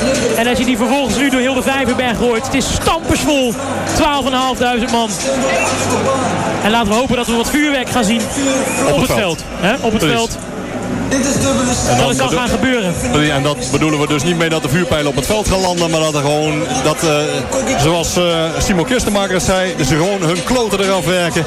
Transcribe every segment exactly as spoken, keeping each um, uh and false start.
En als je die vervolgens nu door heel de Vijverberg gooit. Het is stampersvol. twaalfduizendvijfhonderd man. En laten we hopen dat we wat vuurwerk gaan zien op, op het veld. veld. He? Op het Precies. veld. En dat kan gaan gebeuren. En dat bedoelen we dus niet mee dat de vuurpijlen op het veld gaan landen. Maar dat er gewoon, dat, uh, zoals uh, Simon Kistenmaker zei, dus ze gewoon hun kloten eraf werken.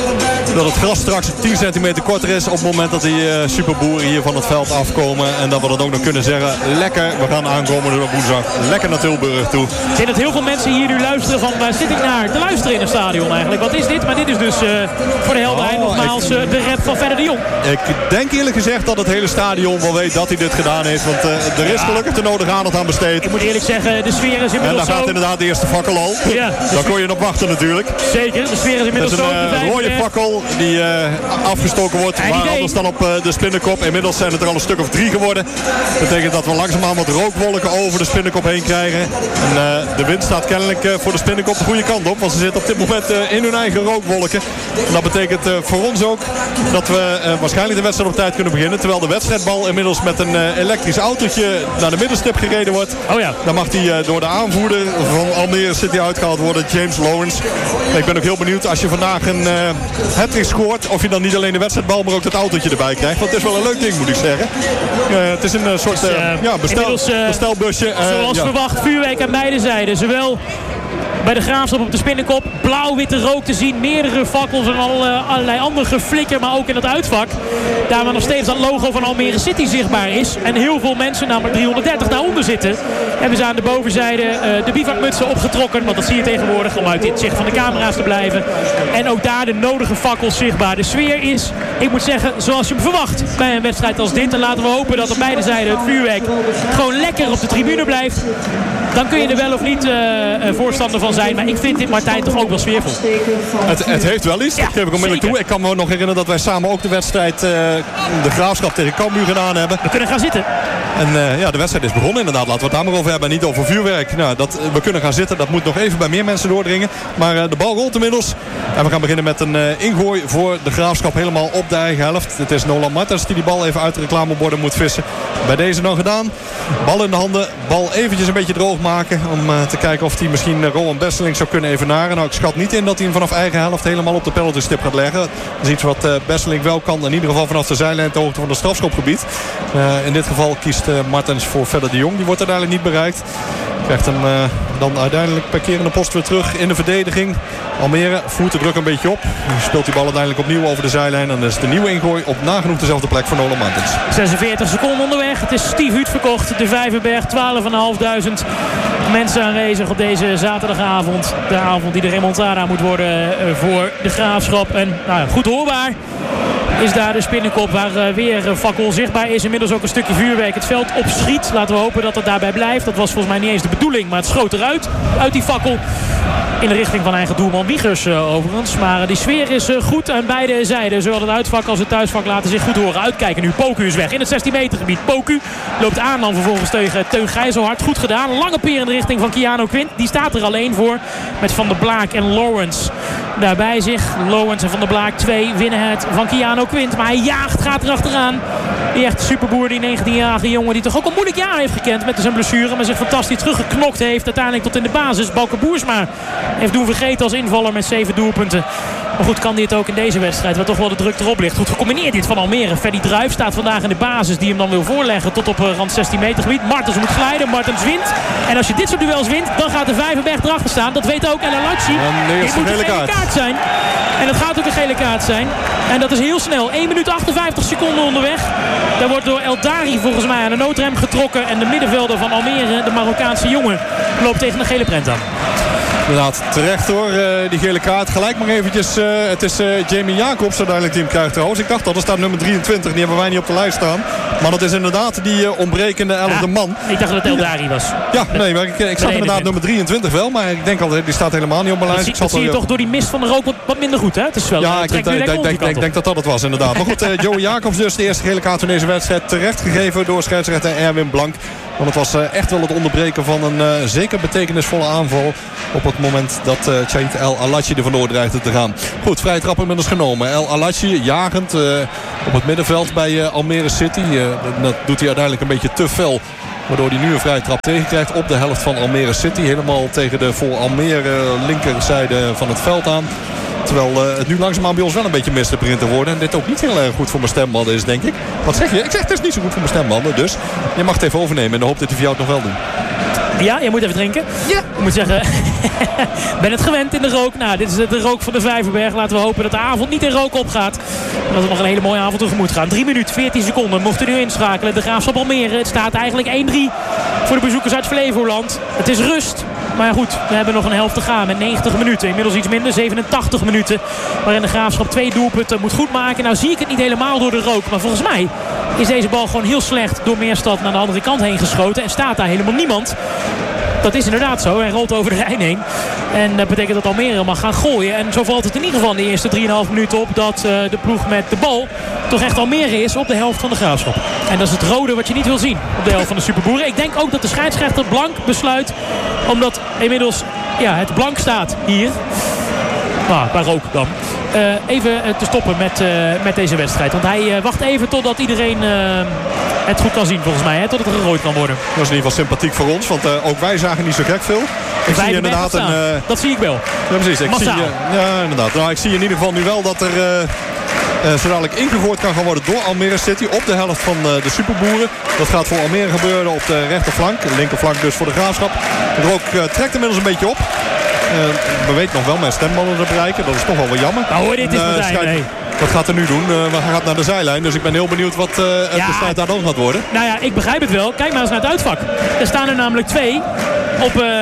Dat het gras straks tien centimeter korter is op het moment dat die uh, superboeren hier van het veld afkomen. En dat we dat ook nog kunnen zeggen, lekker, we gaan aankomen op woensdag. Lekker naar Tilburg toe. Ik denk dat heel veel mensen hier nu luisteren van, waar zit ik naar te luisteren in het stadion eigenlijk? Wat is dit? Maar dit is dus uh, voor de helderheid oh, nogmaals ik, uh, de rap van Verder de Jong. Ik denk eerlijk gezegd dat het hele stadion wel weet dat hij dit gedaan heeft. Want uh, er is ja. gelukkig de nodige aandacht aan besteed. Ik moet eerlijk zeggen, de sfeer is inmiddels zo. En dan gaat inderdaad de eerste fakkel al. Ja, daar kon je nog wachten natuurlijk. Zeker, de sfeer is inmiddels zo. Het is een uh, rode fakkel die uh, afgestoken wordt. Ja, maar anders dan op uh, de spinnenkop. Inmiddels zijn het er al een stuk of drie geworden. Dat betekent dat we langzaamaan wat rookwolken over de spinnenkop heen krijgen. En uh, de wind staat kennelijk uh, voor de spinnenkop de goede kant op. Want ze zitten op dit moment uh, in hun eigen rookwolken. En dat betekent uh, voor ons ook dat we uh, waarschijnlijk de wedstrijd op tijd kunnen beginnen. Terwijl de wedstrijdbal inmiddels met een uh, elektrisch autootje naar de middenstip gereden wordt. Oh ja. Dan mag die uh, door de aanvoerder van Almere City uitgehaald worden, James Lawrence. Ik ben ook heel benieuwd als je vandaag een uh, hat-trick scoort, of je dan niet alleen de wedstrijdbal, maar ook dat autootje erbij krijgt. Want het is wel een leuk ding, moet ik zeggen. Uh, het is een uh, soort uh, is, uh, ja, bestel, uh, bestelbusje. Uh, zoals ja. verwacht, vuurwerk aan beide zijden. Zowel bij de Graafschap op de spinnenkop, blauw-witte rook te zien. Meerdere fakkels en al, uh, allerlei andere geflikker, maar ook in het uitvak. Daar waar nog steeds dat logo van Almere City zichtbaar is. En heel veel mensen, namelijk driehonderddertig, daaronder zitten. Hebben ze aan de bovenzijde uh, de bivakmutsen opgetrokken. Want dat zie je tegenwoordig om uit het zicht van de camera's te blijven. En ook daar de nodige fakkels zichtbaar. De sfeer is, ik moet zeggen, zoals je hem verwacht bij een wedstrijd als dit. En laten we hopen dat op beide zijden het vuurwerk gewoon lekker op de tribune blijft. Dan kun je er wel of niet uh, voorstander van zijn. Maar ik vind dit, Martijn, toch ook wel sfeervol. Het, het heeft wel iets, ja, dat geef ik onmiddellijk toe. Ik kan me nog herinneren dat wij samen ook de wedstrijd, uh, de Graafschap tegen Cambuur gedaan hebben. We kunnen gaan zitten. En uh, ja, de wedstrijd is begonnen inderdaad. Laten we het daar maar over hebben. Niet over vuurwerk. Nou, dat, we kunnen gaan zitten. Dat moet nog even bij meer mensen doordringen. Maar uh, de bal rolt inmiddels. En we gaan beginnen met een uh, ingooi voor de Graafschap helemaal op de eigen helft. Het is Nolan Martens die die bal even uit de reclameborden moet vissen. Bij deze dan gedaan. Bal in de handen. Bal eventjes een beetje droog maken. Om uh, te kijken of hij misschien uh, Rowan Besseling zou kunnen evenaren. Nou, ik schat niet in dat hij hem vanaf eigen helft helemaal op de penaltystip gaat leggen. Dat is iets wat uh, Besseling wel kan. In ieder geval vanaf de zijlijn ter hoogte van het strafschopgebied. Uh, in dit geval kiest uh, Martens voor Verder de Jong. Die wordt uiteindelijk niet bereikt. Krijgt hem uh, dan uiteindelijk per keer in de post weer terug in de verdediging. Almere voert de druk een beetje op. Speelt die bal uiteindelijk opnieuw over de zijlijn. En dan is de nieuwe ingooi op nagenoeg dezelfde plek voor Nolan Martens. zesenveertig seconden onderweg. Het is Steve Huut verkocht. De Vijverberg. twaalfduizendvijfhonderd mensen aanwezig op deze zaterdagavond. De avond die de remontada moet worden voor de Graafschap. En nou ja, goed hoorbaar is daar de spinnenkop waar uh, weer uh, fakkel zichtbaar is. Inmiddels ook een stukje vuurwerk het veld opschiet. Laten we hopen dat het daarbij blijft. Dat was volgens mij niet eens de bedoeling, maar het schoot eruit. Uit die fakkel. In de richting van eigen doelman Wiegers uh, overigens. Maar uh, die sfeer is uh, goed aan beide zijden. Zowel het uitvak als het thuisvak laten zich goed horen. Uitkijken nu. Poku is weg in het zestien meter gebied. Poku loopt aan dan vervolgens tegen Teun Gijzelhard. Goed gedaan. Lange peer in de richting van Keanu Quint. Die staat er alleen voor. Met Van der Blaak en Lawrence daarbij zich. Lawrence en Van der Blaak twee winnen het van Keanu Quint. Maar hij jaagt, gaat erachteraan. Die echte superboer, die negentienjarige jongen die toch ook een moeilijk jaar heeft gekend met zijn blessure. Maar zich fantastisch teruggeknokt heeft. Uiteindelijk tot in de basis. Balke Boersma heeft doen vergeten als invaller met zeven doelpunten. Maar goed, kan hij het ook in deze wedstrijd, waar toch wel de druk erop ligt. Goed gecombineerd dit van Almere. Freddy Druijf staat vandaag in de basis, die hem dan wil voorleggen tot op uh, rand zestien meter gebied. Martens moet glijden, Martens wint. En als je dit soort duels wint, dan gaat de Vijverberg erachter staan. Dat weet ook El Alachi. Dit moet een gele kaart. kaart zijn. En dat gaat ook een gele kaart zijn. En dat is heel snel. één minuut achtenvijftig seconden onderweg. Daar wordt door El Dari volgens mij aan de noodrem getrokken. En de middenvelder van Almere, de Marokkaanse jongen, loopt tegen een gele prent aan. Inderdaad, terecht hoor, uh, die gele kaart. Gelijk maar eventjes, uh, het is uh, Jamie Jacobs uiteindelijk die hem krijgt trouwens. Ik dacht al, er staat nummer drieëntwintig, die hebben wij niet op de lijst staan. Maar dat is inderdaad die uh, ontbrekende elfde ja, man. Ik dacht dat het El Dari was. Ja, nee, maar ik, ik zag inderdaad nummer drieëntwintig wel. Maar ik denk altijd, die staat helemaal niet op mijn lijst. Dat, ik dat zie je al, toch door die mist van de rook wat, wat minder goed, hè? Het is wel, ja, ik denk, denk, denk, denk, denk dat dat het was inderdaad. Maar goed, uh, Joey Jacobs dus, de eerste gele kaart van deze wedstrijd. Terecht gegeven door scheidsrechter Erwin Blank. Want het was uh, echt wel het onderbreken van een uh, zeker betekenisvolle aanval. Op het moment dat uh, Chaid El Alachi er vandoor dreigde te gaan. Goed, vrije trap inmiddels genomen. El Alachi jagend uh, op het middenveld bij uh, Almere City. Uh, dat doet hij uiteindelijk een beetje te fel Waardoor hij nu een vrije trap tegenkrijgt op de helft van Almere City. Helemaal tegen de voor Almere linkerzijde van het veld aan. Terwijl uh, het nu langzaamaan bij ons wel een beetje mis te printen worden. En dit ook niet heel erg goed voor mijn stembanden is, denk ik. Wat zeg je? Ik zeg het is niet zo goed voor mijn stembanden. Dus je mag het even overnemen. En dan hoop dat hij voor jou het nog wel doen. Ja, je moet even drinken. Ja. Ik moet zeggen, ben het gewend in de rook. Nou, dit is de rook van de Vijverberg. Laten we hopen dat de avond niet in rook opgaat. En dat we nog een hele mooie avond tegemoet gaan. drie minuten, veertien seconden. Mocht u nu inschakelen. De Graafschap Almere. Het staat eigenlijk één drie voor de bezoekers uit Flevoland. Het is rust. Maar ja, goed, we hebben nog een helft te gaan met negentig minuten. Inmiddels iets minder, zevenentachtig minuten. Waarin de Graafschap twee doelpunten moet goedmaken. Nou zie ik het niet helemaal door de rook. Maar volgens mij is deze bal gewoon heel slecht door Meerstad naar de andere kant heen geschoten. En staat daar helemaal niemand. Dat is inderdaad zo. Hij rolt over de Rijn heen. En dat betekent dat Almere mag gaan gooien. En zo valt het in ieder geval in de eerste drieënhalf minuten op dat uh, de ploeg met de bal toch echt Almere is op de helft van de Graafschap. En dat is het rode wat je niet wil zien op de helft van de Superboeren. Ik denk ook dat de scheidsrechter blank besluit. Omdat inmiddels ja, het blank staat hier. Nou, waar ook dan. Uh, even uh, te stoppen met, uh, met deze wedstrijd. Want hij uh, wacht even totdat iedereen uh, het goed kan zien volgens mij. Hè, totdat er gerooid kan worden. Dat is in ieder geval sympathiek voor ons. Want uh, ook wij zagen niet zo gek veel. Ik zie inderdaad een, uh, dat zie ik wel. Ja, precies. Ik zie, uh, ja, inderdaad. Nou, ik zie in ieder geval nu wel dat er uh, uh, zo dadelijk ingegooid kan gaan worden door Almere City. Op de helft van uh, de Superboeren. Dat gaat voor Almere gebeuren op de rechterflank. De linkerflank dus voor de Graafschap. De rook uh, trekt inmiddels een beetje op. Uh, we weten nog wel mijn stembanden te bereiken. Dat is toch wel wel jammer. Nou hoor, dit is uh, schijnt, nee. Wat gaat er nu doen? Uh, we gaan naar de zijlijn. Dus ik ben heel benieuwd wat uh, het ja, besluit daar dan gaat worden. Nou ja, ik begrijp het wel. Kijk maar eens naar het uitvak. Er staan er namelijk twee op uh,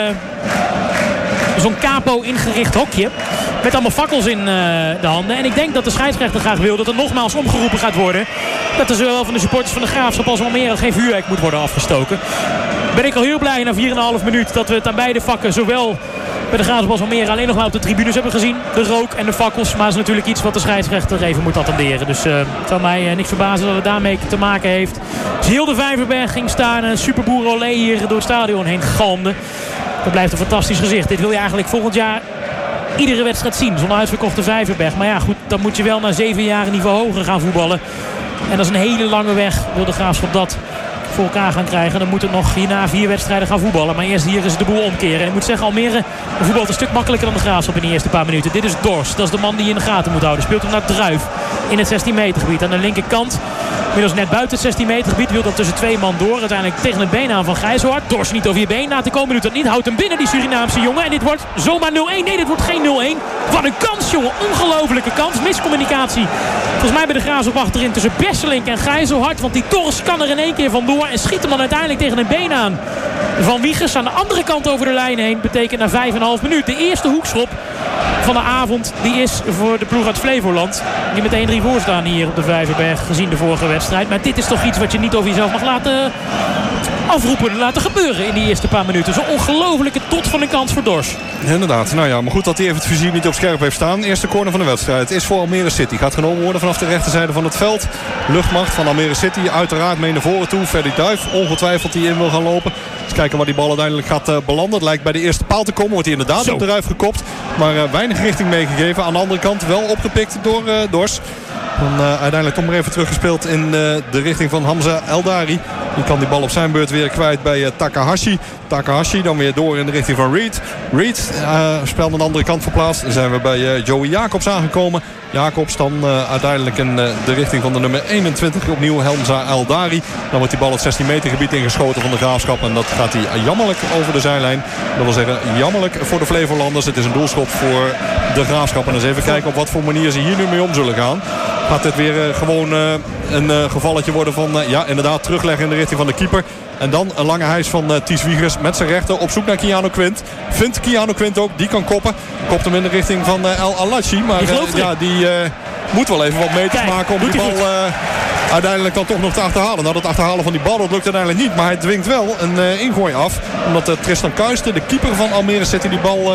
zo'n capo ingericht hokje. Met allemaal fakkels in uh, de handen. En ik denk dat de scheidsrechter graag wil dat er nogmaals omgeroepen gaat worden. Dat er zowel van de supporters van de Graafschap als Almere geen vuurwerk moet worden afgestoken. Ben ik al heel blij na vier komma vijf minuut dat we het aan beide vakken zowel bij de Graafschap als Almere alleen nog maar op de tribunes hebben gezien. De rook en de fakkels. Maar het is natuurlijk iets wat de scheidsrechter even moet attenderen. Dus uh, het zal mij uh, niks verbazen dat het daarmee te maken heeft. Dus heel de Vijverberg ging staan. Een superboer olé hier door het stadion heen galmde. Dat blijft een fantastisch gezicht. Dit wil je eigenlijk volgend jaar iedere wedstrijd zien. Zo'n uitverkochte Vijverberg. Maar ja goed, dan moet je wel na zeven jaar een niveau hoger gaan voetballen. En dat is een hele lange weg. Wil de Graafschap dat voor elkaar gaan krijgen. Dan moet het nog hierna vier wedstrijden gaan voetballen. Maar eerst hier is het de boel omkeren. En ik moet zeggen, Almere voetbalt een stuk makkelijker dan de Graafschap in de eerste paar minuten. Dit is Dorst. Dat is de man die je in de gaten moet houden. Speelt hem naar Druif in het zestien meter gebied. Aan de linkerkant. Inmiddels net buiten het zestien meter gebied. Wil dat tussen twee man door. Uiteindelijk tegen het been aan van Gijshoort. Dorst niet over je been laten komen. Doet dat niet. Houdt hem binnen, die Surinaamse jongen. En dit wordt zomaar nul-één. Nee, dit wordt geen nul-één. Wat een kans, jongen. Ongelofelijke kans. Miscommunicatie. Volgens mij bij de Graafschap achterin tussen Besselink en Gijshoort. Want die Dorst kan er in één keer vandoor. En schiet hem dan uiteindelijk tegen een been aan van Wiegers. Aan de andere kant over de lijn heen. Betekent na vijf komma vijf minuut de eerste hoekschop van de avond. Die is voor de ploeg uit Flevoland. Die meteen drie voor staan hier op de Vijverberg. Gezien de vorige wedstrijd. Maar dit is toch iets wat je niet over jezelf mag laten afroepen. Laten gebeuren in die eerste paar minuten. Zo'n ongelofelijke tot van een kans voor Dorst. Inderdaad. Nou ja, maar goed dat hij even het vizier niet op scherp heeft staan. Eerste corner van de wedstrijd is voor Almere City. Gaat genomen worden vanaf de rechterzijde van het veld. Luchtmacht van Almere City. Uiteraard mee naar voren toe. Ferdy Duif. Ongetwijfeld die in wil gaan lopen. Eens kijken waar die bal uiteindelijk gaat uh, belanden. Het lijkt bij de eerste paal te komen. Wordt hij inderdaad Zo. op de ruif gekopt. Maar uh, weinig richting meegegeven. Aan de andere kant wel opgepikt door uh, Dorst. Dan uh, uiteindelijk toch maar even teruggespeeld in uh, de richting van Hamza Eldari. Die kan die bal op zijn beurt weer kwijt bij uh, Takahashi. Takahashi dan weer door in de richting van Reed. Reed uh, spel aan de andere kant verplaatst. Dan zijn we bij uh, Joey Jacobs aangekomen. Jacobs dan uh, uiteindelijk in uh, de richting van de nummer eenentwintig. Opnieuw Hamza Eldari. Dan wordt die bal het zestien meter gebied ingeschoten van de Graafschap. En dat gaat hij jammerlijk over de zijlijn. Dat wil zeggen jammerlijk voor de Flevolanders. Het is een doelschop voor de Graafschap. En eens even kijken op wat voor manier ze hier nu mee om zullen gaan. Gaat dit weer uh, gewoon uh, een uh, gevalletje worden van uh, ja inderdaad terugleggen in de richting van de keeper. En dan een lange hijs van uh, Ties Wiegers met zijn rechter op zoek naar Keanu Quint. Vindt Keanu Quint ook, die kan koppen. Kopt hem in de richting van uh, El Alachi. Maar uh, ja, die uh, moet wel even wat meters Kijk, maken om die bal uh, uiteindelijk dan toch nog te achterhalen. Nou, dat achterhalen van die bal, dat lukt uiteindelijk niet. Maar hij dwingt wel een uh, ingooi af. Omdat uh, Tristan Kuijsten, de keeper van Almere City, die bal uh,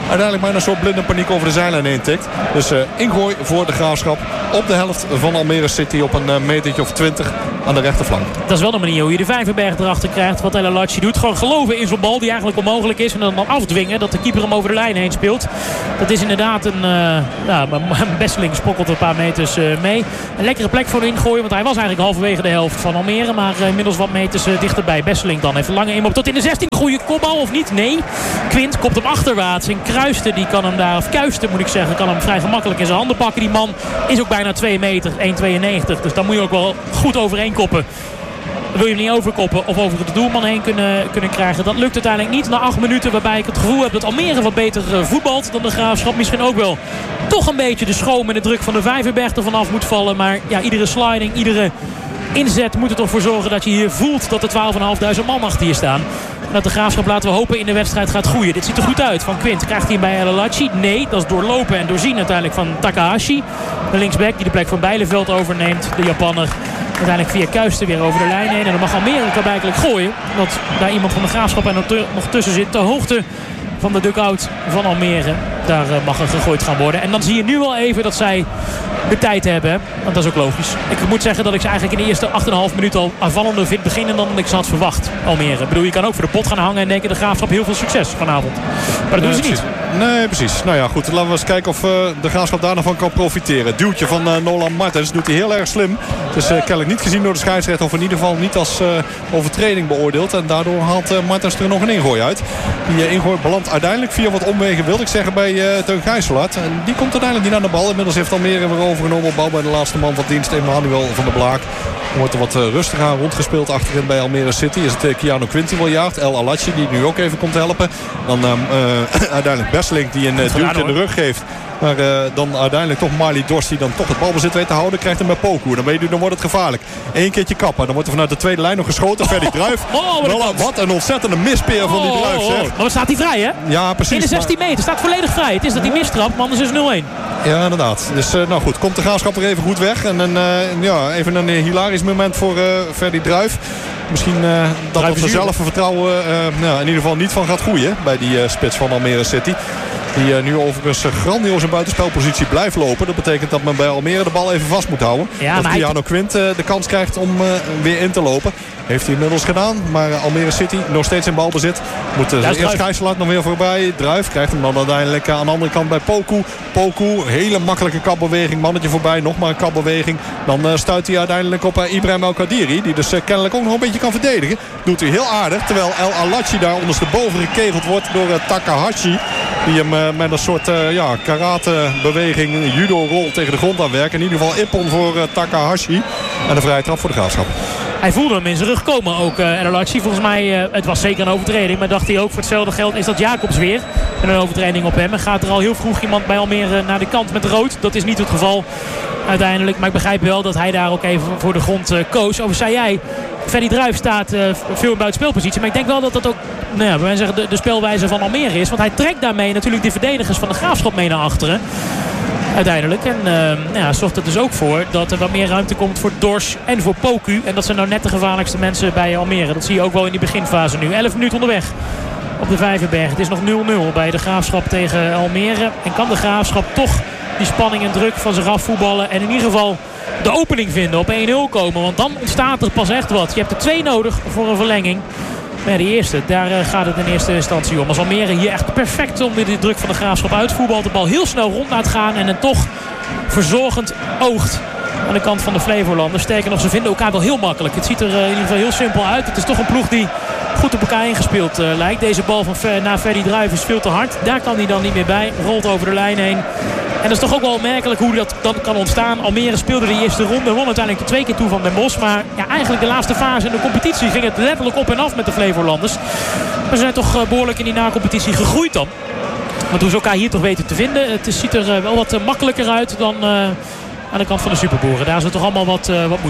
uiteindelijk bijna een soort blinde paniek over de zijlijn heen tikt. Dus uh, ingooi voor de Graafschap op de helft van Almere City op een uh, metertje of twintig aan de rechterflank. Dat is wel de manier hoe je de Vijverberg erachter krijgt. Wat El Alatchi doet. Gewoon geloven in zo'n bal die eigenlijk onmogelijk is. En dan afdwingen dat de keeper hem over de lijn heen speelt. Dat is inderdaad een... Uh, nou, Besseling spokkelt een paar meters uh, mee. Een lekkere plek voor ingooien. Want hij was eigenlijk halverwege de helft van Almere. Maar uh, inmiddels wat meters uh, dichterbij. Besseling dan even lange inboog tot in de zestien. Goede kopbal of niet? Nee. Quint kopt hem achterwaarts. En Kruisten die kan hem daar... Of Kuisten moet ik zeggen. Kan hem vrij gemakkelijk in zijn handen pakken. Die man is ook bijna twee meter. één tweeënnegentig. Dus dan moet je ook wel goed overheen koppen. Wil je hem niet overkoppen of over de doelman heen kunnen, kunnen krijgen. Dat lukt uiteindelijk niet. Na acht minuten waarbij ik het gevoel heb dat Almere wat beter voetbalt dan de Graafschap. Misschien ook wel toch een beetje de schoom en de druk van de Vijverberg er vanaf moet vallen. Maar ja, iedere sliding, iedere inzet moet er toch voor zorgen dat je hier voelt dat er twaalf vijfduizend man achter je staan. En dat de Graafschap, laten we hopen, in de wedstrijd gaat groeien. Dit ziet er goed uit van Quint. Krijgt hij hem bij El Alatchi? Nee, dat is doorlopen en doorzien uiteindelijk van Takahashi. De linksback die de plek van Bijleveld overneemt. De Japanner uiteindelijk via Kuisten weer over de lijn heen. En dan mag Almere klaarblijkelijk gooien. Dat daar iemand van de Graafschap er nog tussen zit. Ter hoogte van de dugout van Almere. Daar mag er gegooid gaan worden. En dan zie je nu wel even dat zij de tijd hebben. Want dat is ook logisch. Ik moet zeggen dat ik ze eigenlijk in de eerste acht komma vijf minuten al aanvallender vind beginnen dan ik ze had verwacht. Almere. Ik bedoel, je kan ook voor de pot gaan hangen en denken de Graafschap heel veel succes vanavond. Maar dat doen ze niet. Nee, precies. Nou ja, goed. Laten we eens kijken of uh, de Graafschap daar nog van kan profiteren. Duwtje van uh, Nolan Martens doet hij heel erg slim. Het is uh, kennelijk niet gezien door de scheidsrechter. Of in ieder geval niet als uh, overtreding beoordeeld. En daardoor haalt uh, Martens er nog een ingooi uit. Die uh, ingooi belandt uiteindelijk via wat omwegen, wilde ik zeggen, bij uh, Teun Gijselaert. En die komt uiteindelijk niet aan de bal. Inmiddels heeft Almere weer overgenomen op bal bij de laatste man van dienst, Emmanuel van der Blaak. Er wordt er wat uh, rustiger aan rondgespeeld achterin bij Almere City. Is het uh, Keanu Quint die wel jaagt. El Alatchi die nu ook even komt helpen. Dan uh, uh, uiteindelijk Besseling die een uh, duwtje in de rug geeft. Maar uh, dan uiteindelijk toch Marley Dorst die dan toch het balbezit weet te houden. Krijgt hem bij Poku. Dan, weet u, dan wordt het gevaarlijk. Eén keertje kappen. Dan wordt er vanuit de tweede lijn nog geschoten. Ferdy Druif. Oh, wel, wat een ontzettende mispeer van die Druif. Zeg. Oh, oh. Maar dan staat hij vrij, hè? Ja, precies. In de zestien meter. Staat volledig vrij. Het is dat hij mistrapt. Maar anders is nul een. Ja, inderdaad. Dus uh, nou goed. Komt de Graafschap er even goed weg. En een, uh, ja, even een uh, hilarisch moment voor uh, Ferdy Druif. Misschien uh, dat het er zelfvertrouwen uh, nou, in ieder geval niet van gaat groeien. Bij die uh, spits van Almere City. Die uh, nu overigens uh, grandioos in buitenspelpositie blijft lopen. Dat betekent dat men bij Almere de bal even vast moet houden. Ja, dat Keanu Quint uh, de kans krijgt om uh, weer in te lopen. Heeft hij inmiddels gedaan. Maar uh, Almere City nog steeds in balbezit. Moet uh, eerst Gijselaert nog weer voorbij. Druif krijgt hem dan uiteindelijk uh, aan de andere kant bij Poku. Poku, hele makkelijke kapbeweging. Mannetje voorbij, nog maar een kapbeweging. Dan uh, stuit hij uiteindelijk op uh, Ibrahim El Kadiri. Die dus uh, kennelijk ook nog een beetje kan verdedigen. Doet hij heel aardig. Terwijl El Alatchi daar ondersteboven gekegeld wordt door uh, Takahashi. Die hem uh, met een soort uh, ja, karatebeweging, judo-rol tegen de grond aanwerkt. In ieder geval ippon voor uh, Takahashi. En een vrije trap voor de Graafschap. Hij voelde hem in zijn rug komen ook, uh, El Alatchi. Volgens mij, uh, het was zeker een overtreding. Maar dacht hij ook, voor hetzelfde geld is dat Jacobs weer. En een overtreding op hem. En gaat er al heel vroeg iemand bij Almere naar de kant met rood. Dat is niet het geval uiteindelijk. Maar ik begrijp wel dat hij daar ook even voor de grond uh, koos. Over zei jij, Ferdy Druif staat uh, veel in buitenspelpositie. Maar ik denk wel dat dat ook nou ja, wij zeggen de, de spelwijze van Almere is. Want hij trekt daarmee natuurlijk de verdedigers van de Graafschap mee naar achteren. Uiteindelijk. En uh, ja, zorgt er dus ook voor dat er wat meer ruimte komt voor Dorsch en voor Poku. En dat zijn nou net de gevaarlijkste mensen bij Almere. Dat zie je ook wel in die beginfase nu. elf minuten onderweg op de Vijverberg. Het is nog nul nul bij de Graafschap tegen Almere. En kan de Graafschap toch die spanning en druk van zich af voetballen. En in ieder geval de opening vinden, op één nul komen. Want dan ontstaat er pas echt wat. Je hebt er twee nodig voor een verlenging. Maar de eerste, daar gaat het in eerste instantie om. Als Almere hier echt perfect onder de druk van de Graafschap uitvoetbalt. De bal heel snel rond laat gaan en dan toch verzorgend oogt aan de kant van de Flevolanders. Sterker nog, ze vinden elkaar wel heel makkelijk. Het ziet er in ieder geval heel simpel uit. Het is toch een ploeg die goed op elkaar ingespeeld uh, lijkt. Deze bal van Ver, naar Ferdy Druif is veel te hard. Daar kan hij dan niet meer bij. Rolt over de lijn heen. En dat is toch ook wel opmerkelijk hoe dat dan kan ontstaan. Almere speelde de eerste ronde. Won uiteindelijk de twee keer toe van Den Bosch. Maar ja, eigenlijk de laatste fase in de competitie ging het letterlijk op en af met de Flevolanders. Maar ze zijn toch uh, behoorlijk in die na-competitie gegroeid dan. Want hoe ze elkaar hier toch weten te vinden. Het ziet er uh, wel wat uh, makkelijker uit dan uh, aan de kant van de Superboeren. Daar is het toch allemaal wat, uh, wat moeizaam.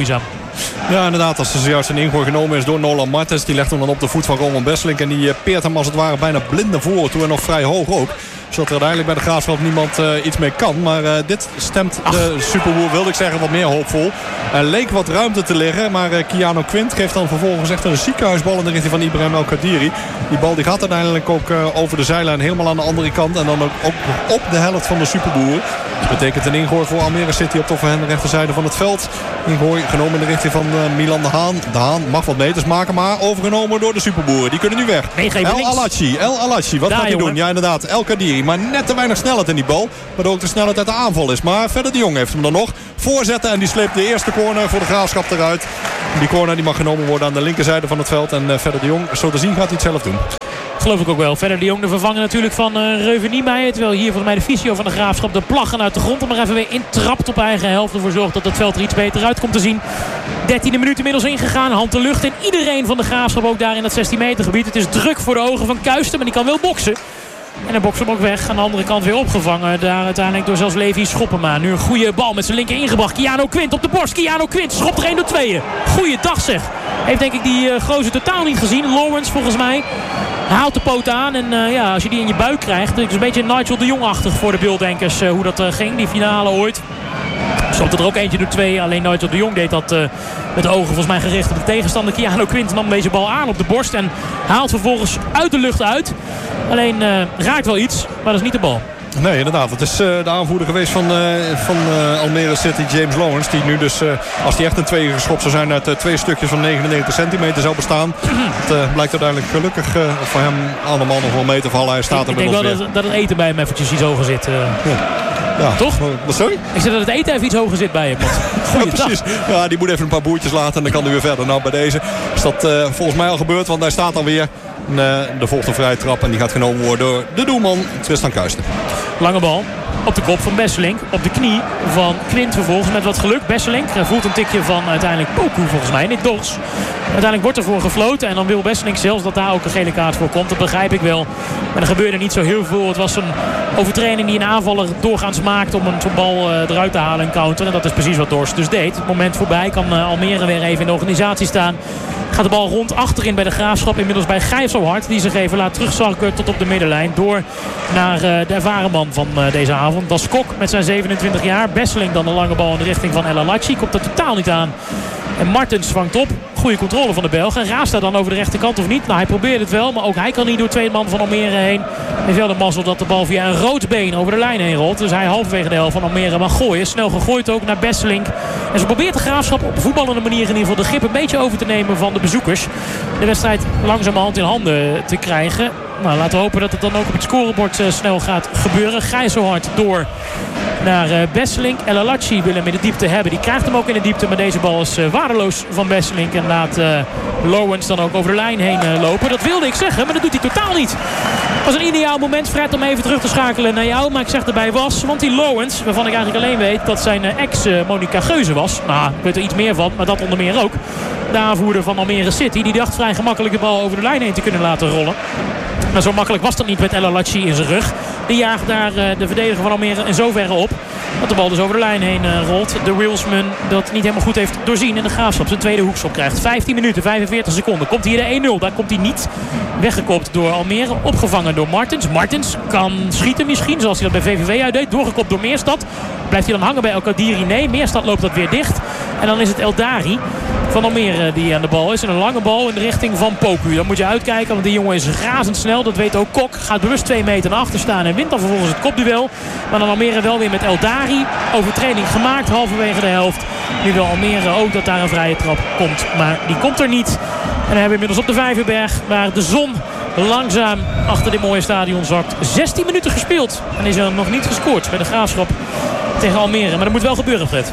Ja, inderdaad. Als er zojuist een ingooi genomen is door Nolan Martens. Die legt hem dan op de voet van Roman Besselink. En die peert hem als het ware bijna blind naar voren toe. En nog vrij hoog ook. Zodat er uiteindelijk bij de Graafschap niemand uh, iets mee kan. Maar uh, dit stemt Ach. de Superboer, wilde ik zeggen, wat meer hoopvol. Er uh, leek wat ruimte te liggen. Maar uh, Keanu Quint geeft dan vervolgens echt een ziekenhuisbal in de richting van Ibrahim El Kadiri. Die bal die gaat uiteindelijk ook uh, over de zijlijn helemaal aan de andere kant. En dan ook, ook op de helft van de Superboer. Dat betekent een ingooi voor Almere City op de voorhand rechterzijde van het veld. Ingooi genomen in de richting van uh, Milan de Haan. De Haan mag wat meters maken, maar overgenomen door de Superboeren. Die kunnen nu weg. Nee, El Alachi, El Alachi, wat Daar, gaat hij doen? Ja, inderdaad, El Kadiri. Maar net te weinig snelheid in die bal. Waardoor ook de snelheid uit de aanval is. Maar verder de Jong heeft hem dan nog. Voorzetten en die sleept de eerste corner voor de Graafschap eruit. Die corner die mag genomen worden aan de linkerzijde van het veld. En uh, verder de Jong, zo te zien, gaat hij het zelf doen. Geloof ik ook wel. Verder de Jong de vervanger natuurlijk van uh, Reuven Niemeyer. Terwijl hier volgens mij de fysio van de Graafschap de plaggen uit de grond. Maar even weer intrapt op eigen helft. Ervoor zorgt dat het veld er iets beter uit komt te zien. dertiende minuut inmiddels ingegaan. Hand de lucht. En iedereen van de Graafschap ook daar in dat zestien meter gebied. Het is druk voor de ogen van Kuisten. Maar die kan wel boksen. En dan bokst hem ook weg. Aan de andere kant weer opgevangen. Daar uiteindelijk door zelfs Levi Schoppema. Nu een goede bal met zijn linker ingebracht. Keanu Quint op de borst. Keanu Quint schopt er één door tweeën. Goeie dag zeg. Heeft denk ik die uh, gozer totaal niet gezien. Lawrence volgens mij. Haalt de poot aan. En uh, ja, als je die in je buik krijgt. Het is een beetje Nigel de Jong-achtig voor de beelddenkers. Uh, hoe dat uh, ging. Die finale ooit. Schopte er ook eentje door twee. Alleen Nigel de Jong deed dat uh, met de ogen volgens mij gericht op de tegenstander. Keanu Quint nam deze bal aan op de borst. En haalt vervolgens uit de lucht uit. Alleen uh, raakt wel iets. Maar dat is niet de bal. Nee, inderdaad. Het is uh, de aanvoerder geweest van, uh, van uh, Almere City, James Lawrence. Die nu dus, uh, als die echt een tweeën geschopt zou zijn, uit uh, twee stukjes van negenennegentig centimeter zou bestaan. Het uh, blijkt uiteindelijk gelukkig uh, voor hem allemaal nog wel mee te vallen. Hij staat er inmiddels weer. Ik denk wel dat, dat het eten bij hem eventjes iets hoger zit. Uh. Ja. Ja. Toch? Wat sorry? Ik zeg dat het eten even iets hoger zit bij hem. Ja, precies. Ja, die moet even een paar boertjes laten en dan kan hij weer verder. Nou, bij deze is dat uh, volgens mij al gebeurd, want hij staat alweer. En, uh, er volgt een vrije trap en die gaat genomen worden door de doelman Tristan Kuisten. Lange bal op de kop van Besselink. Op de knie van Quint vervolgens met wat geluk. Besselink voelt een tikje van uiteindelijk Poku volgens mij. Niet Dors. Uiteindelijk wordt ervoor gefloten. En dan wil Besselink zelfs dat daar ook een gele kaart voor komt. Dat begrijp ik wel. Maar er gebeurde niet zo heel veel. Het was een overtreding die een aanvaller doorgaans maakt om een zo'n bal uh, eruit te halen en counter. En dat is precies wat Dors dus deed. Het moment voorbij kan uh, Almere weer even in de organisatie staan. Gaat de bal rond achterin bij de Graafschap. Inmiddels bij Gijzelhard. Die zich even laat terugzakken tot op de middenlijn. Door naar uh, de ervaren man van uh, deze avond. Das Kok met zijn zevenentwintig jaar. Besseling dan de lange bal in de richting van El Alachi. Komt er totaal niet aan. En Martens vangt op. Goede controle van de Belgen. Raast daar dan over de rechterkant of niet? Nou, hij probeert het wel. Maar ook hij kan niet door twee man van Almere heen. Hij heeft wel de mazzel dat de bal via een rood been over de lijn heen rolt. Dus hij halverwege de helft van Almere mag gooien. Snel gegooid ook naar Besselink. En ze probeert de Graafschap op een voetballende manier in ieder geval de grip een beetje over te nemen van de bezoekers. De wedstrijd langzamerhand in handen te krijgen. Nou, laten we hopen dat het dan ook op het scorebord uh, snel gaat gebeuren. Gijzelhard door naar uh, Besselink. El Alachi wil hem in de diepte hebben. Die krijgt hem ook in de diepte. Maar deze bal is uh, waardeloos van Besselink. En laat uh, Lawrence dan ook over de lijn heen uh, lopen. Dat wilde ik zeggen, maar dat doet hij totaal niet. Het was een ideaal moment, Fred, om even terug te schakelen naar jou. Maar ik zeg erbij was, want die Lawrence, waarvan ik eigenlijk alleen weet dat zijn uh, ex uh, Monica Geuze was. Nou, ik weet er iets meer van, maar dat onder meer ook. De aanvoerder van Almere City. Die dacht vrij gemakkelijk de bal over de lijn heen te kunnen laten rollen. Maar zo makkelijk was dat niet met El Alachi in zijn rug. Die jaagt daar uh, de verdediger van Almere in zoverre op. Dat de bal dus over de lijn heen uh, rolt. De Wilsman dat niet helemaal goed heeft doorzien. En de Graafschap zijn tweede hoekschop krijgt. vijftien minuten, vijfenveertig seconden. Komt hier de één nul. Daar komt hij niet weggekopt door Almere. Opgevangen door Martens. Martens kan schieten misschien. Zoals hij dat bij V V V uitdeed. Doorgekopt door Meerstad. Blijft hij dan hangen bij El Kadiri? Nee. Meerstad loopt dat weer dicht. En dan is het Eldari van Almere die aan de bal is. En een lange bal in de richting van Poku. Dan moet je uitkijken, want die jongen is razendsnel. Dat weet ook Kok. Gaat bewust twee meter naar achter staan en wint dan vervolgens het kopduel. Maar dan Almere wel weer met Eldari. Overtreding gemaakt halverwege de helft. Nu wil Almere ook dat daar een vrije trap komt. Maar die komt er niet. En dan hebben we inmiddels op de Vijverberg, waar de zon langzaam achter dit mooie stadion zakt. zestien minuten gespeeld. En is er nog niet gescoord bij de Graafschap tegen Almere. Maar dat moet wel gebeuren, Fred.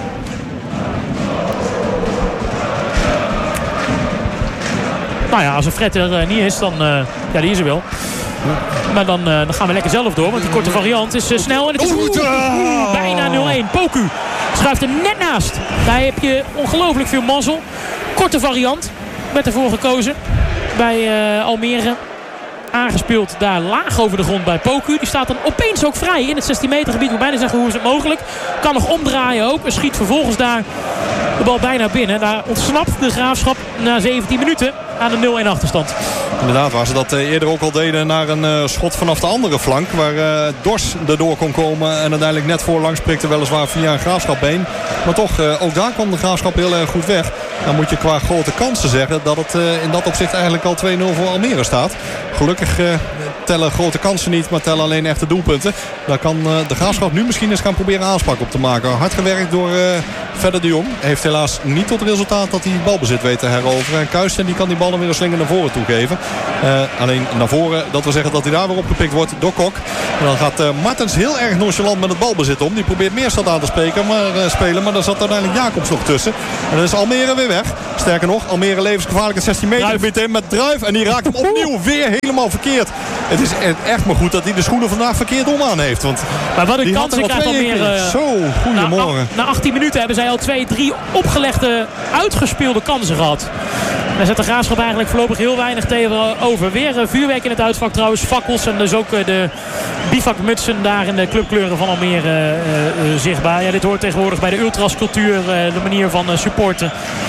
Nou ja, als een Fred er uh, niet is, dan... Uh, ja, die is er wel. Maar dan, uh, dan gaan we lekker zelf door. Want die korte variant is uh, snel. En het is oeh, bijna nul één. Poku schuift er net naast. Daar heb je ongelooflijk veel mazzel. Korte variant. Werd ervoor gekozen bij uh, Almere. aangespeeld daar laag over de grond bij Poku. Die staat dan opeens ook vrij in het zestien meter gebied. Ik moet bijna zeggen, hoe is het mogelijk? Kan nog omdraaien ook. En schiet vervolgens daar de bal bijna binnen. Daar ontsnapt de Graafschap na zeventien minuten aan de nul-een achterstand. Inderdaad, waar ze dat eerder ook al deden naar een uh, schot vanaf de andere flank. Waar uh, Dors erdoor kon komen en uiteindelijk net voorlangs prikte, weliswaar via een Graafschapbeen. Maar toch, uh, ook daar kwam de Graafschap heel erg goed weg. Dan moet je qua grote kansen zeggen dat het uh, in dat opzicht eigenlijk al twee nul voor Almere staat. Gelukkig uh, tellen grote kansen niet, maar tellen alleen echte doelpunten. Daar kan uh, de Graafschap nu misschien eens gaan proberen aanspraak op te maken. Hard gewerkt door uh, Verder de Jong. Heeft helaas niet tot resultaat dat hij balbezit weet te heroveren. En Kuijsten die kan die bal dan weer een slinger naar voren toegeven. Uh, alleen naar voren, dat wil zeggen dat hij daar weer opgepikt wordt door Kok. En dan gaat uh, Martens heel erg nonchalant met het balbezit om. Die probeert Meerstad aan te spreken, maar, uh, spelen. Maar daar zat uiteindelijk Jacobs nog tussen. En dan is Almere weer weg. Sterker nog, Almere levensgevaarlijk het zestien meter gebied in met Druif. En die raakt hem opnieuw weer helemaal verkeerd. Het is echt maar goed dat hij de schoenen vandaag verkeerd om aan heeft. Want maar wat een kansen krijgt Almere. Zo, goedemorgen. Na, na achttien minuten hebben zij al twee, drie opgelegde, uitgespeelde kansen gehad. Daar zet de Graafschap eigenlijk voorlopig heel weinig tegenover. Weer uh, vuurwerk in het uitvak trouwens. Fakkels en dus ook uh, de bivakmutsen daar in de clubkleuren van Almere uh, uh, zichtbaar. Ja, dit hoort tegenwoordig bij de ultrascultuur. Uh, de manier van uh, supporten.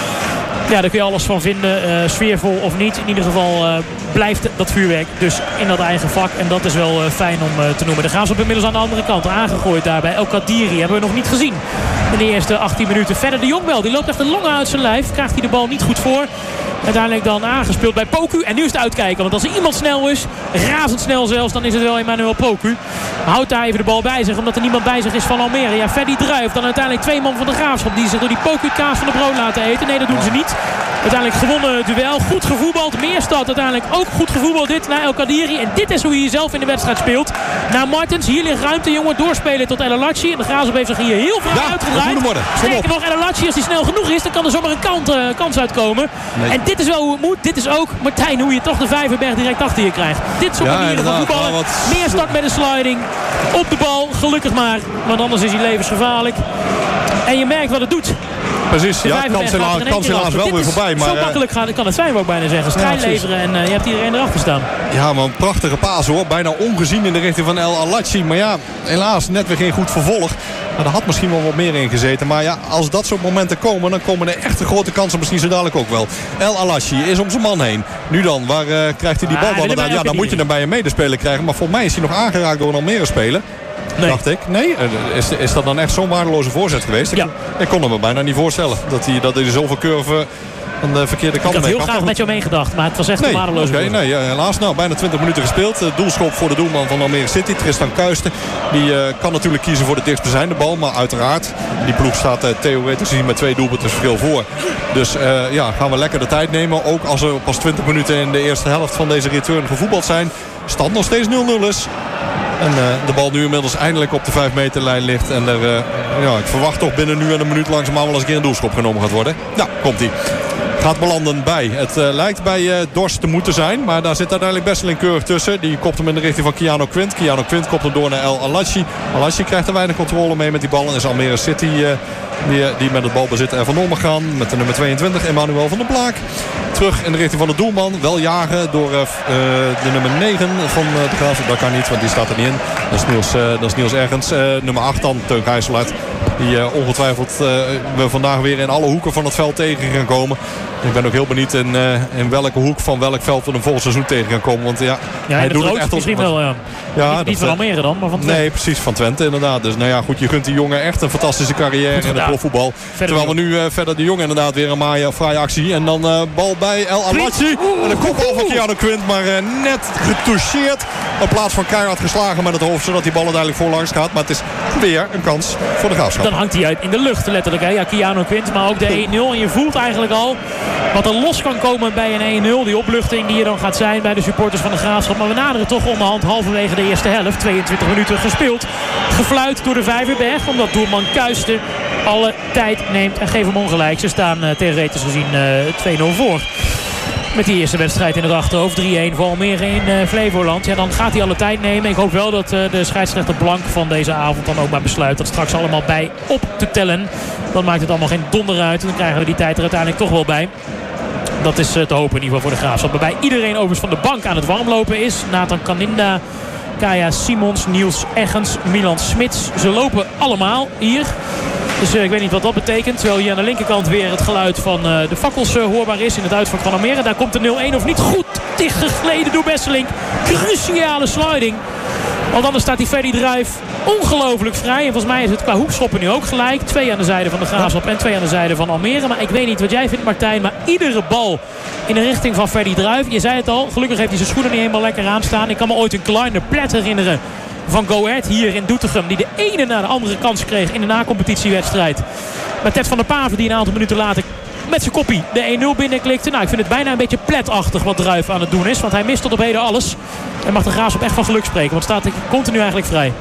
Ja, daar kun je alles van vinden. Uh, sfeervol of niet. In ieder geval uh, blijft dat vuurwerk dus in dat eigen vak. En dat is wel uh, fijn om uh, te noemen. De Graafschap inmiddels aan de andere kant aangegooid daar bij El Kadiri. Hebben we nog niet gezien in de eerste achttien minuten. Verder de Jong wel. Die loopt echt een longen uit zijn lijf. Krijgt hij de bal niet goed voor. Uiteindelijk dan aangespeeld bij Poku. En nu is het uitkijken. Want als er iemand snel is, razendsnel zelfs, dan is het wel Emmanuel Poku. Houdt daar even de bal bij zich, omdat er niemand bij zich is van Almere. Ja, Ferdy Druif. Dan uiteindelijk twee man van de Graafschap die zich door die Poku kaas van de brood laten eten. Nee, dat doen ze niet. Uiteindelijk gewonnen duel. Goed gevoetbald. Meerstad uiteindelijk ook goed gevoetbald. Dit naar El Kadiri. En dit is hoe hij zelf in de wedstrijd speelt. Naar Martens. Hier ligt ruimte, jongen. Doorspelen tot El Alachi. En de Graafschap heeft zich hier heel veel ja, uitgedraaid. Sterker nog, El Alachi, als hij snel genoeg is, dan kan er zomaar een kant, uh, kans uitkomen. Nee. En dit is wel hoe het moet. Dit is ook, Martijn, hoe je toch de Vijverberg direct achter je krijgt. Dit soort ja, manieren van voetballen. Wat... Meerstak met een sliding. Op de bal. Gelukkig maar. Want anders is hij levensgevaarlijk. En je merkt wat het doet. Precies, ja, kans helaas wel weer voorbij. Maar, zo makkelijk gaat, kan het zijn, wil ik bijna zeggen. Strijd ja, leveren en uh, je hebt iedereen erachter staan. Ja, maar een prachtige paas hoor. Bijna ongezien in de richting van El Alachi. Maar ja, helaas net weer geen goed vervolg. Maar er had misschien wel wat meer in gezeten. Maar ja, als dat soort momenten komen, dan komen er echte grote kansen misschien zo dadelijk ook wel. El Alachi is om zijn man heen. Nu dan, waar uh, krijgt hij die bal ah, dan? Ja, dan moet je hem bij een medespeler krijgen. Maar volgens mij is hij nog aangeraakt door een Almere speler. Nee. Dacht ik. Nee? Is, is dat dan echt zo'n waardeloze voorzet geweest? Ik, ja. ik kon me bijna niet voorstellen. Dat hij, dat hij zoveel curve aan de verkeerde kant mee. Ik had heel graag met jou meegedacht. Maar het was echt nee, een waardeloze okay, nee, ja, helaas. Nou, bijna twintig minuten gespeeld. Uh, doelschop voor de doelman van Almere City. Tristan Kuijsten. Die uh, kan natuurlijk kiezen voor de dichtstbijzijnde bal. Maar uiteraard, die ploeg staat uh, theoretisch gezien met twee doelpunten verschil voor. Dus uh, ja, gaan we lekker de tijd nemen. Ook als er pas twintig minuten in de eerste helft van deze return gevoetbald zijn. Stand nog steeds nul nul is. En uh, de bal nu inmiddels eindelijk op de vijf meterlijn ligt. En er, uh, ja, ik verwacht toch binnen nu en een minuut langzaamaan wel eens een keer een doelschop genomen gaat worden. Nou, komt ie. Gaat belanden bij. Het uh, lijkt bij uh, Dorst te moeten zijn. Maar daar zit uiteindelijk best wel een keurig tussen. Die kopt hem in de richting van Keanu Quint. Keanu Quint kopt hem door naar El Alachi. Alachi krijgt er weinig controle mee met die bal. En is Almere City uh, die, die met het balbezit er vandoor mag gaan. Met de nummer tweeëntwintig, Emmanuel van der Blaak. Terug in de richting van de doelman. Wel jagen door uh, de nummer negen van uh, de Graafschap. Dat kan niet, want die staat er niet in. Dat is Niels, uh, dat is Niels Ergens. Uh, nummer acht dan, Teun Gijselaert. Die uh, ongetwijfeld uh, we vandaag weer in alle hoeken van het veld tegen gaan komen. Ik ben ook heel benieuwd in, uh, in welke hoek van welk veld we een vol seizoen tegen gaan komen. Want ja, ja hij doet het echt misschien wel. Ja. Ja, niet niet van Almere dan, maar van Twente. Nee, precies, van Twente inderdaad. Dus nou ja, goed, je gunt die jongen echt een fantastische carrière goed in het profvoetbal. Terwijl we nu uh, verder de jongen inderdaad weer een maaie, fraaie actie. En dan uh, bal bij El Alachi. En de kopbal van Keanu Quint, maar uh, net getoucheerd. In plaats van keihard geslagen met het hoofd, zodat die bal uiteindelijk voorlangs gaat. Maar het is weer een kans voor de Graafschap. Dan hangt hij uit in de lucht letterlijk. Hè? Ja, Keanu Quint, maar ook de één nul. En je voelt eigenlijk al wat er los kan komen bij een één nul. Die opluchting die er dan gaat zijn bij de supporters van de Graafschap. Maar we naderen toch onderhand halverwege de eerste helft. tweeëntwintig minuten gespeeld. Gefluit door de Vijverberg. Omdat doelman Kuijsten alle tijd neemt en geeft hem ongelijk. Ze staan uh, theoretisch gezien uh, twee nul voor. Met die eerste wedstrijd in het achterhoofd. drie-een voor Almere in uh, Flevoland. Ja, dan gaat hij alle tijd nemen. Ik hoop wel dat uh, de scheidsrechter Blank van deze avond dan ook maar besluit dat straks allemaal bij op te tellen. Dan maakt het allemaal geen donder uit. En dan krijgen we die tijd er uiteindelijk toch wel bij. Dat is te hopen in ieder geval voor de Graafschap. Waarbij iedereen overigens van de bank aan het warmlopen is. Nathan Kaninda, Kaya Simons, Niels Eggens, Milan Smits. Ze lopen allemaal hier. Dus uh, ik weet niet wat dat betekent. Terwijl hier aan de linkerkant weer het geluid van uh, de fakkels uh, hoorbaar is in het uitvak van Almere. Daar komt de nul één of niet goed dichtgegleden door Besselink. Cruciale sliding. Want anders staat die Ferdy Druijf ongelooflijk vrij. En volgens mij is het qua hoekschoppen nu ook gelijk. Twee aan de zijde van de Graafschap en twee aan de zijde van Almere. Maar ik weet niet wat jij vindt, Martijn. Maar iedere bal in de richting van Ferdy Druijf. Je zei het al, gelukkig heeft hij zijn schoenen niet helemaal lekker aanstaan. Ik kan me ooit een kleine plet herinneren van Go Ahead hier in Doetinchem. Die de ene na de andere kans kreeg in de nacompetitiewedstrijd. Met Ted van der Paven die een aantal minuten later met zijn koppie de één nul binnenklikte. Nou, ik vind het bijna een beetje pletachtig wat Druijf aan het doen is. Want hij mist tot op heden alles. En mag de Graafschap echt van geluk spreken. Want staat hij continu eigenlijk vrij.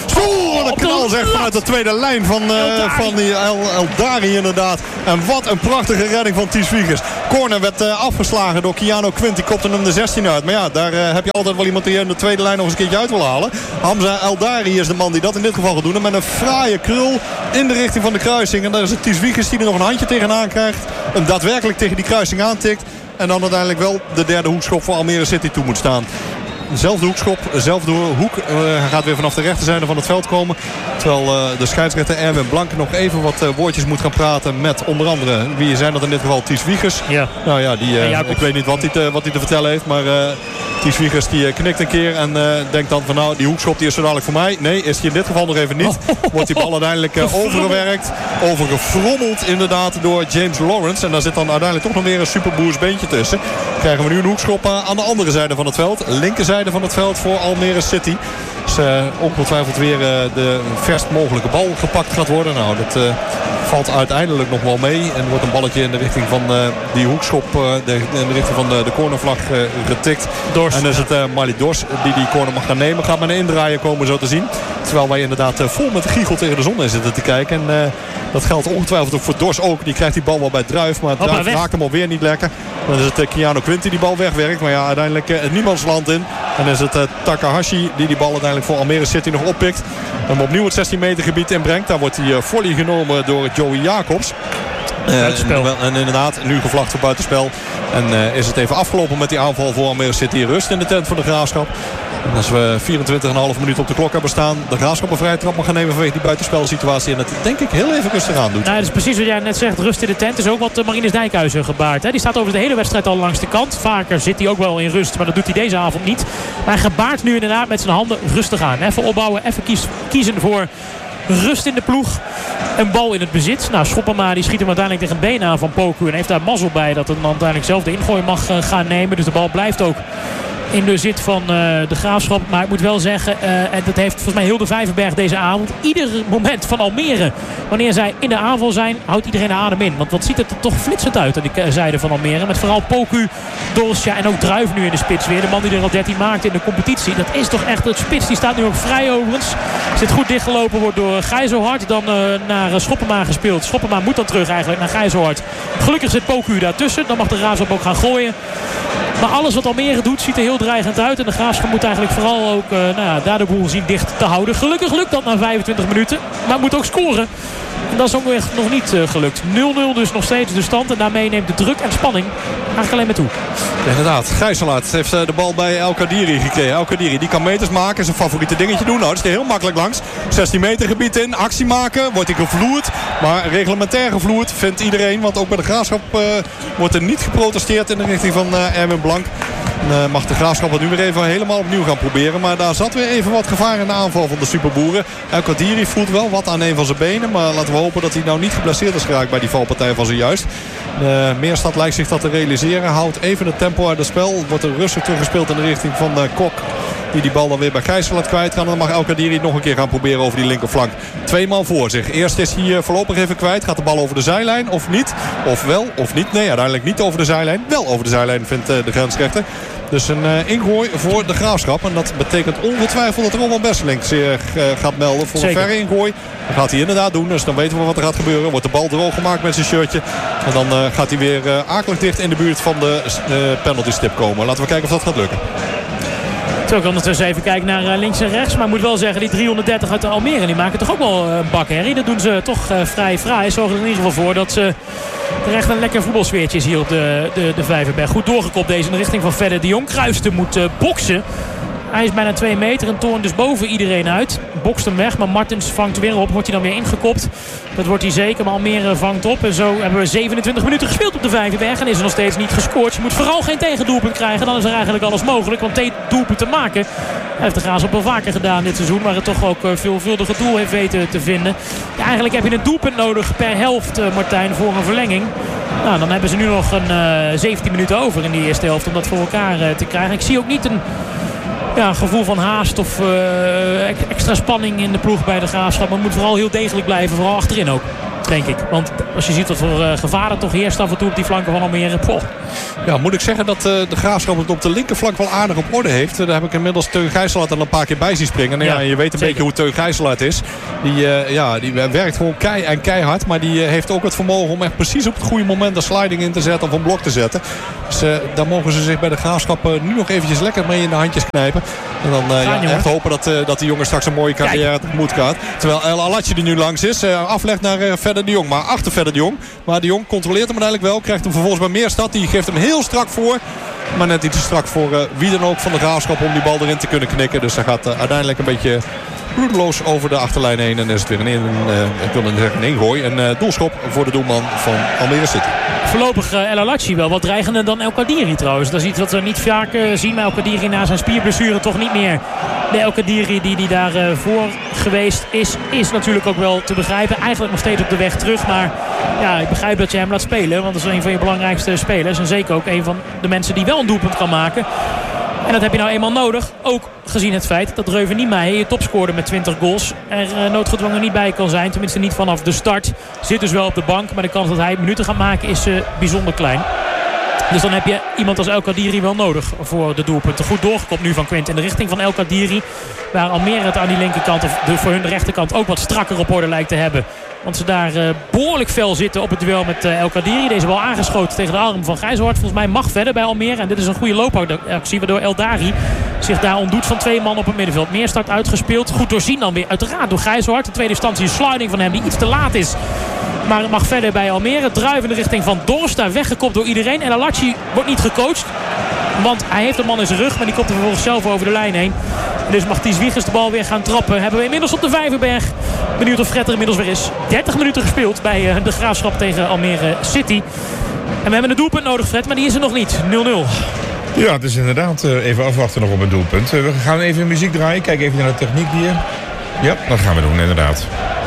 Oh, de knal zegt vanuit de tweede lijn van, uh, van die El, Eldari inderdaad. En wat een prachtige redding van Ties Wiegers. Corner werd uh, afgeslagen door Keanu Quint. Die kopte nummer zestien uit. Maar ja, daar uh, heb je altijd wel iemand die in de tweede lijn nog eens een keertje uit wil halen. Hamza Eldari is de man die dat in dit geval gaat doen. En met een fraaie krul in de richting van de kruising. En daar is het Ties Wiegers die er nog een handje tegenaan krijgt. Hem daadwerkelijk tegen die kruising aantikt. En dan uiteindelijk wel de derde hoekschop voor Almere City toe moet staan. Zelfde hoekschop, zelfde hoek. Uh, hij gaat weer vanaf de rechterzijde van het veld komen. Terwijl uh, de scheidsrechter Erwin Blank nog even wat uh, woordjes moet gaan praten met onder andere, wie zijn dat in dit geval? Ties Wiegers. Ja. Nou ja, die, uh, ik weet niet wat hij te, wat hij te vertellen heeft. Maar uh, Ties Wiegers die uh, knikt een keer en uh, denkt dan van nou, die hoekschop die is zo dadelijk voor mij. Nee, is die in dit geval nog even niet. Wordt die bal uiteindelijk uh, overgewerkt. Overgefrommeld inderdaad door James Lawrence. En daar zit dan uiteindelijk toch nog weer een superboers beentje tussen. Krijgen we nu een hoekschop uh, aan de andere zijde van het veld. Linkerzijde van het veld voor Almere City. Dus uh, ongetwijfeld weer uh, de verst mogelijke bal gepakt gaat worden. Nou, dat uh, valt uiteindelijk nog wel mee. En er wordt een balletje in de richting van uh, die hoekschop. Uh, de, in de richting van de, de cornervlag uh, getikt. Dors. En dan is het uh, Marley Dors die die corner mag gaan nemen. Gaat met een indraaien komen zo te zien. Terwijl wij inderdaad uh, vol met de giegel tegen de zon in zitten te kijken. En uh, dat geldt ongetwijfeld ook voor Dors ook. Die krijgt die bal wel bij Druijf. Maar Druijf raakt hem alweer niet lekker. Dan is het uh, Keanu Quint die die bal wegwerkt. Maar ja, uiteindelijk uh, niemandsland in. En dan is het uh, Takahashi die die bal uiteindelijk voor Almere City nog oppikt. Hem opnieuw het zestien meter gebied inbrengt. Daar wordt die uh, volley genomen door Joey Jacobs. Uh, en, en inderdaad, nu gevlacht voor buitenspel. En uh, is het even afgelopen met die aanval voor Almere City. Rust in de tent voor de Graafschap. En als we vierentwintig komma vijf minuten op de klok hebben staan, de Graafschap een vrije trap mag gaan nemen vanwege die buitenspelsituatie. En het denk ik heel even rustig aan doet. Nou, dat is precies wat jij net zegt. Rust in de tent is ook wat Marinus Dijkhuizen gebaard. Hè? Die staat over de hele wedstrijd al langs de kant. Vaker zit hij ook wel in rust, maar dat doet hij deze avond niet. Maar hij gebaart nu inderdaad met zijn handen rustig aan. Even opbouwen, even kies, kiezen voor rust in de ploeg. Een bal in het bezit. Nou, Schoppema die schiet hem uiteindelijk tegen het been aan van Poku. En heeft daar mazzel bij dat hij dan uiteindelijk zelf de ingooi mag uh, gaan nemen. Dus de bal blijft ook in de zit van uh, de Graafschap. Maar ik moet wel zeggen, uh, en dat heeft volgens mij heel de Vijverberg deze avond. Ieder moment van Almere, wanneer zij in de aanval zijn, houdt iedereen de adem in. Want wat ziet het er toch flitsend uit aan die zijde van Almere. Met vooral Poku, Dolsja en ook Druijf nu in de spits weer. De man die er al dertien maakte in de competitie. Dat is toch echt, het spits die staat nu ook vrij overigens. Zit goed dichtgelopen, wordt door Gijzelhard dan uh, naar Schoppema gespeeld. Schoppema moet dan terug eigenlijk naar Gijzelhard. Gelukkig zit Poku daartussen. Dan mag de Graafschap ook gaan gooien. Maar alles wat Almere doet ziet er heel dreigend uit. En de Graafschap moet eigenlijk vooral ook uh, nou ja, daar de boel zien dicht te houden. Gelukkig lukt dat na vijfentwintig minuten. Maar moet ook scoren. En dat is ook echt nog niet uh, gelukt. nul nul dus nog steeds de stand. En daarmee neemt de druk en spanning eigenlijk alleen maar toe. Ja, inderdaad. Gijselaert heeft de bal bij El Kadiri gekregen. El Kadiri die kan meters maken. Zijn favoriete dingetje doen. Nou, dat is er heel makkelijk langs. zestien meter gebied in. Actie maken. Wordt hij gevloerd. Maar reglementair gevloerd vindt iedereen. Want ook bij de Graafschap uh, wordt er niet geprotesteerd in de richting van uh, Erwin Blank. Uh, mag de Graafschap het nu weer even helemaal opnieuw gaan proberen. Maar daar zat weer even wat gevaar in de aanval van de Superboeren. El Kadiri voelt wel wat aan een van zijn benen. Maar laten we hopen dat hij nou niet geblesseerd is geraakt bij die valpartij van zojuist. De Meerstad lijkt zich dat te realiseren. Houdt even het tempo uit het spel. Wordt er rustig teruggespeeld in de richting van uh, Kok. Die die bal dan weer bij Gijselaert kwijt kan. En dan mag El Kadiri nog een keer gaan proberen over die linkerflank. Twee man voor zich. Eerst is hij uh, voorlopig even kwijt. Gaat de bal over de zijlijn of niet? Of wel of niet? Nee, uiteindelijk niet over de zijlijn. Wel over de zijlijn vindt uh, de grensrechter. Dus een uh, ingooi voor de Graafschap. En dat betekent ongetwijfeld dat Roman Besselink zich uh, gaat melden voor Zeker. een verre ingooi. Dat gaat hij inderdaad doen. Dus dan weten we wat er gaat gebeuren. Wordt de bal droog gemaakt met zijn shirtje. En dan uh, gaat hij weer uh, akelig dicht in de buurt van de uh, penalty stip komen. Laten we kijken of dat gaat lukken. Zo kan ondertussen even kijken naar uh, links en rechts. Maar ik moet wel zeggen, die driehonderddertig uit de Almere, die maken toch ook wel een uh, bakherrie. Dat doen ze toch uh, vrij fraai. Zorgen er in ieder geval voor dat ze Terecht een lekker voetbalsfeertje is hier op de, de, de Vijverberg. Goed doorgekopt deze in de richting van Verder de Jong. Kruisten moet uh, boksen. Hij is bijna twee meter en toont dus boven iedereen uit. Bokst hem weg, maar Martens vangt weer op. Wordt hij dan weer ingekopt? Dat wordt hij zeker, maar Almere vangt op. En zo hebben we zevenentwintig minuten gespeeld op de Vijverberg. En is er nog steeds niet gescoord. Je moet vooral geen tegendoelpunt krijgen. Dan is er eigenlijk alles mogelijk. Want doelpunt te maken heeft de Graafschap wel vaker gedaan dit seizoen. Maar het toch ook veelvuldige doel heeft weten te vinden. Ja, eigenlijk heb je een doelpunt nodig per helft, Martijn, voor een verlenging. Nou, dan hebben ze nu nog een uh, zeventien minuten over in die eerste helft om dat voor elkaar uh, te krijgen. Ik zie ook niet een... Ja, een gevoel van haast of uh, extra spanning in de ploeg bij de Graafschap. Maar het moet vooral heel degelijk blijven. Vooral achterin ook, denk ik. Want als je ziet wat voor uh, gevaar er toch heerst af en toe op die flanken van Almere. Poh. Ja, moet ik zeggen dat uh, de Graafschap het op de linkerflank wel aardig op orde heeft. Daar heb ik inmiddels Teun Gijselaar er een paar keer bij zien springen. En ja, ja, je weet een zeker. beetje hoe Teun Gijselaar is. Die, uh, ja, die werkt gewoon kei en keihard. Maar die uh, heeft ook het vermogen om echt precies op het goede moment een sliding in te zetten of een blok te zetten. Dus uh, daar mogen ze zich bij de Graafschap uh, nu nog eventjes lekker mee in de handjes knijpen. En dan uh, ja, echt hopen dat, uh, dat die jongen straks een mooie carrière tegemoet gaat. Terwijl El Alatje die nu langs is, uh, aflegt naar uh, Verder de Jong. Maar achter Verder de Jong. Maar de Jong controleert hem uiteindelijk wel. Krijgt hem vervolgens bij Meerstad. Die geeft hem heel strak voor. Maar net iets te strak voor uh, wie dan ook van de Graafschap om die bal erin te kunnen knikken. Dus hij gaat uh, uiteindelijk een beetje bloedeloos over de achterlijn heen. En is het weer een, een, uh, ik wil zeggen een ingooi. Een uh, doelschop voor de doelman van Almere City. Voorlopig uh, El Alatji wel wat dreigender dan El Kadiri trouwens. Dat is iets wat we niet vaak uh, zien. Maar El Kadiri na zijn spierblessure toch niet meer. De El Kadiri die, die daarvoor uh, voor geweest is, is natuurlijk ook wel te begrijpen. Eigenlijk nog steeds op de weg terug. Maar ja, ik begrijp dat je hem laat spelen. Want dat is een van je belangrijkste spelers. En zeker ook een van de mensen die wel een doelpunt kan maken. En dat heb je nou eenmaal nodig. Ook gezien het feit dat Reuven Niemeyer, je topscorer met twintig goals, er uh, noodgedwongen niet bij kan zijn. Tenminste niet vanaf de start. Zit dus wel op de bank. Maar de kans dat hij minuten gaat maken is uh, bijzonder klein. Dus dan heb je iemand als El Kadiri wel nodig voor de doelpunten. Goed doorgekopt nu van Quint in de richting van El Kadiri. Waar Almere het aan die linkerkant of de, voor hun de rechterkant ook wat strakker op orde lijkt te hebben. Want ze daar uh, behoorlijk fel zitten op het duel met uh, El Kadiri. Deze bal aangeschoten tegen de arm van Gijshoort. Volgens mij mag verder bij Almere. En dit is een goede loopactie waardoor El Dari zich daar ontdoet van twee man op het middenveld. Meerstart uitgespeeld. Goed doorzien dan weer uiteraard door Gijshoort. In tweede instantie een sliding van hem die iets te laat is. Maar het mag verder bij Almere. Druiven in de richting van Dorst. Daar weggekopt door iedereen. En Alatji wordt niet gecoacht. Want hij heeft een man in zijn rug. Maar die komt er vervolgens zelf over de lijn heen. En dus mag Ties Wiegers de bal weer gaan trappen. Hebben we inmiddels op de Vijverberg. Benieuwd of Fred er inmiddels weer is. dertig minuten gespeeld bij de Graafschap tegen Almere City. En we hebben een doelpunt nodig, Fred. Maar die is er nog niet. nul nul. Ja, het is inderdaad even afwachten nog op een doelpunt. We gaan even muziek draaien. Kijk even naar de techniek hier. Ja, dat gaan we doen inderdaad.